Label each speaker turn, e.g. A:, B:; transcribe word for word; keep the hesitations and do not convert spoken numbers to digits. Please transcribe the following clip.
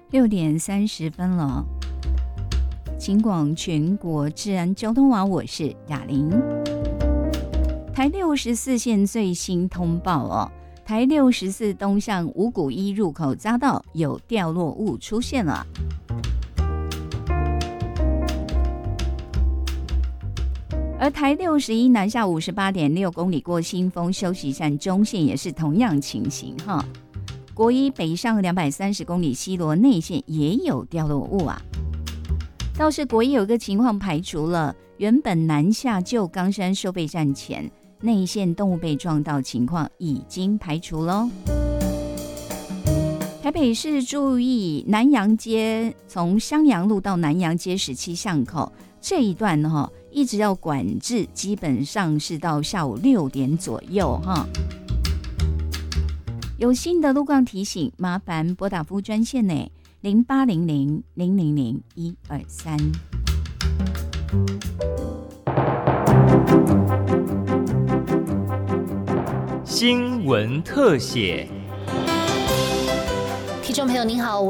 A: 六点三十分了，警广全国治安交通网，我是雅玲。台六十四线最新通报哦，台六十四东向五股一入口匝道有掉落物出现了。而台六十一南下五十八点六公里过新丰休息站中线也是同样情形哈。国一北上两百三十公里西螺内线也有掉落物啊。倒是国一有一个情况排除了，原本南下旧冈山收费站前内线动物被撞到情况已经排除咯。台北市注意南阳街从襄阳路到南阳街十七巷口这一段哈，一直要管制，基本上是到下午六点左右哈。有新的路况提醒，麻烦拨打服务专线呢，零八零零零零零一二三。
B: 新闻特写，
C: 听众朋友您好。